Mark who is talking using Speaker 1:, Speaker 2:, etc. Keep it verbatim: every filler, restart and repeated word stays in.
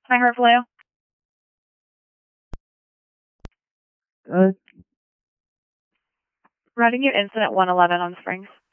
Speaker 1: Hangar Vallejo.
Speaker 2: Good.
Speaker 1: Routing you incident one eleven on Springs.